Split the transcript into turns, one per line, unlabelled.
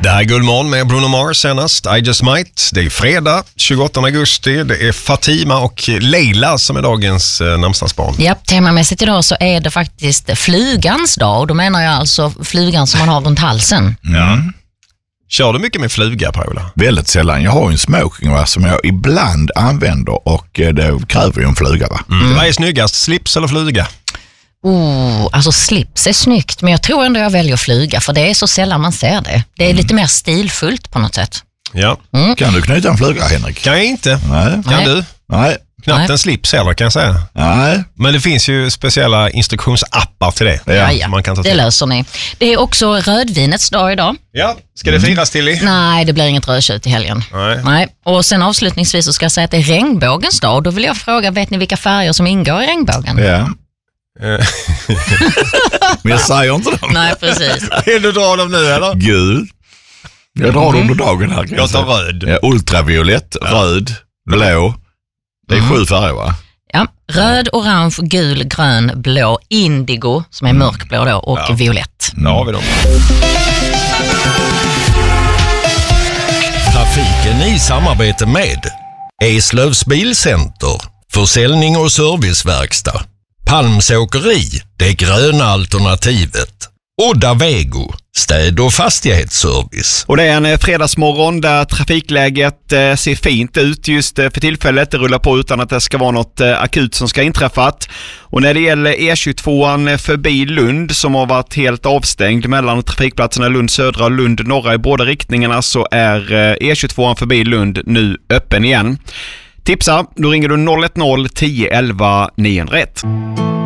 Det här är Guldmorgon med Bruno Mars senast, I Just Might. Det är fredag, 28 augusti. Det är Fatima och Leila som är dagens namnsdagsbarn.
Ja, temamässigt idag så är det faktiskt flugans dag. Och då menar jag alltså flugan som man har runt halsen.
Ja. Kör du mycket med fluga, Paula?
Väldigt sällan. Jag har en smoking som jag ibland använder och det kräver ju en fluga. Va?
Vad är snyggast, slips eller fluga?
Alltså slips är snyggt, men jag tror ändå jag väljer fluga för det är så sällan man ser det. Det är lite mer stilfullt på något sätt.
Ja.
Kan du knyta en fluga, Henrik?
Kan jag inte.
Nej.
Kan
Nej.
du?
Nej.
Knappt en slips heller, kan jag säga.
Nej.
Men det finns ju speciella instruktionsappar till det.
Ja.
Man kan ta
Det
till.
löser ni. Det är också rödvinets dag idag.
Ja, ska det firas till i?
Nej, det blir inget rödtjut i helgen.
Nej.
Och sen avslutningsvis så ska jag säga att det är regnbågens dag. Då vill jag fråga, vet ni vilka färger som ingår i regnbågen?
Ja. Men jag säger inte dem.
Nej, precis.
Vill du dra dem nu eller?
Gul. Jag drar under dagen här.
Jag tar röd.
Ja, ultraviolett, röd, blå. Det är 7 färger, va?
Ja, röd, orange, gul, grön, blå, indigo som är mörkblå då och violett.
Där har vi dem.
Trafiken i samarbete med Eslövs Bilcenter, försäljning och serviceverkstad, Palms åkeri, det gröna alternativet, Odda Vego, städ- och fastighetsservice.
Och det är en fredagsmorgon där trafikläget ser fint ut just för tillfället. Det rullar på utan att det ska vara något akut som ska inträffat. Och när det gäller E22an förbi Lund som har varit helt avstängd mellan trafikplatserna Lund södra och Lund norra i båda riktningarna så är E22an förbi Lund nu öppen igen. Tipsa, då ringer du 010 10 11 901.